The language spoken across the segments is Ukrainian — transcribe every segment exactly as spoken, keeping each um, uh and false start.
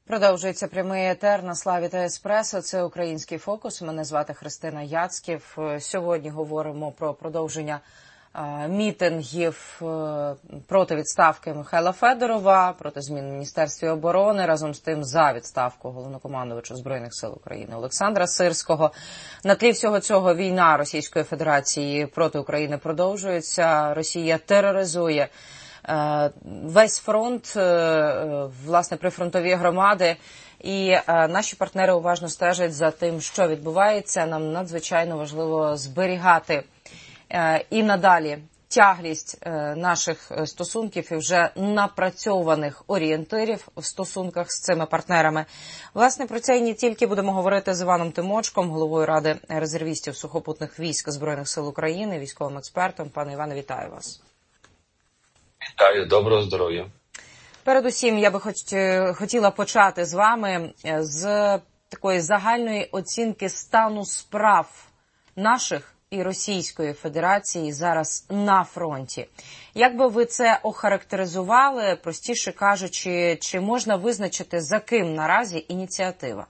Продовжується прямий етер на Славі та Еспресо. Це «Український фокус». Мене звати Христина Яцьків. Сьогодні говоримо про продовження е, мітингів е, проти відставки Михайла Федорова, проти змін в Міністерстві оборони, разом з тим за відставку головнокомандувача Збройних сил України Олександра Сирського. На тлі всього цього війна Російської Федерації проти України продовжується. Росія тероризує весь фронт, власне, прифронтові громади, і наші партнери уважно стежать за тим, що відбувається. Нам надзвичайно важливо зберігати і надалі тяглість наших стосунків і вже напрацьованих орієнтирів в стосунках з цими партнерами. Власне, про це і не тільки будемо говорити з Іваном Тимочком, головою Ради резервістів сухопутних військ Збройних сил України, військовим експертом. Пане Іване, вітаю вас. Вітаю, доброго здоров'я. Передусім, я би хоч, хотіла почати з вами з такої загальної оцінки стану справ наших і Російської Федерації зараз на фронті. Як би ви це охарактеризували, простіше кажучи, чи можна визначити, за ким наразі ініціатива?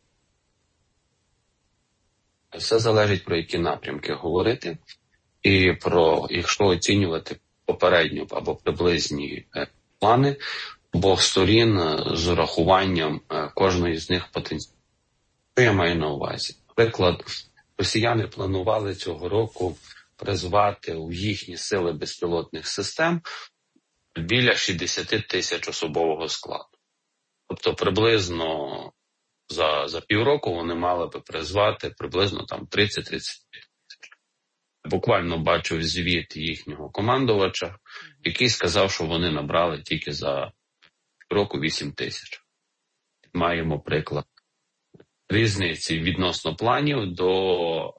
Все залежить, про які напрямки говорити, і про, якщо оцінювати попередню або приблизні плани обох сторін з урахуванням кожної з них потенціалів. Що я маю на увазі? Наприклад, росіяни планували цього року призвати у їхні сили безпілотних систем біля шістдесят тисяч особового складу. Тобто приблизно за, за півроку вони мали би призвати приблизно там тридцять-тридцять тисяч. Буквально бачив звіт їхнього командувача, який сказав, що вони набрали тільки за року вісім тисяч. Маємо приклад різниці відносно планів до